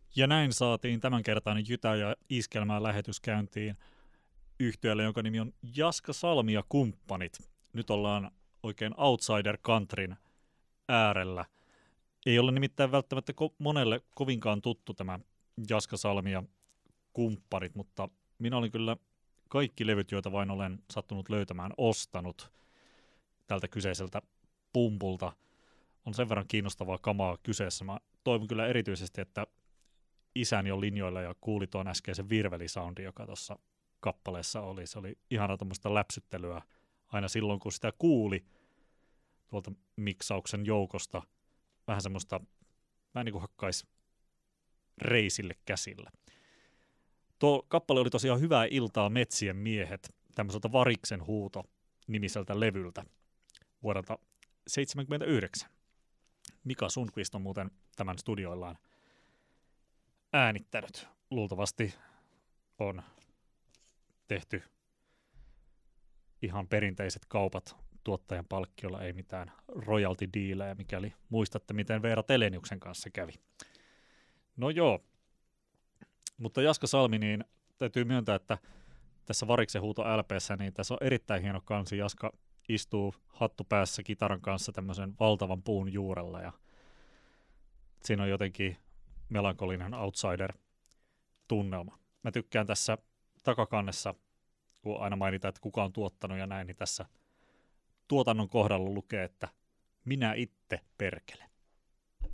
Ja näin saatiin tämänkertainen Jytä ja Iskelmää lähetys käyntiin yhtyeelle, jonka nimi on Jaska Salmi ja kumppanit. Nyt ollaan oikein outsider countryn äärellä. Ei ole nimittäin välttämättä monelle kovinkaan tuttu tämä Jaska Salmi ja kumppanit, mutta minä olin kyllä kaikki levyt, joita vain olen sattunut löytämään, ostanut tältä kyseiseltä pumpulta. On sen verran kiinnostavaa kamaa kyseessä. Mä toivon kyllä erityisesti, että isäni on linjoilla ja kuuli tuon äskeisen virvelisoundin, joka tuossa kappaleessa oli. Se oli ihana tuommoista läpsyttelyä aina silloin, kun sitä kuuli tuolta miksauksen joukosta. Vähän semmoista, vähän niin kuin hakkaisi reisille käsillä. Tuo kappale oli tosiaan Hyvää iltaa metsien miehet, tämmöiseltä Variksen huuto -nimiseltä levyltä vuodelta 1979. Mika Sundqvist on muuten tämän studioillaan äänittänyt. Luultavasti on tehty ihan perinteiset kaupat tuottajan palkkiolla, ei mitään royalty-diilejä, mikäli muistatte, miten Veera Teleniuksen kanssa kävi. No joo, mutta Jaska Salmi, niin täytyy myöntää, että tässä Variksen huuto LP:ssä, niin tässä on erittäin hieno kansi. Jaska istuu hattu päässä kitaran kanssa tämmöisen valtavan puun juurella ja siinä on jotenkin melankolinen outsider-tunnelma. Mä tykkään tässä takakannessa, kun aina mainitaan, että kuka on tuottanut ja näin, niin tässä tuotannon kohdalla lukee, että minä itse perkele.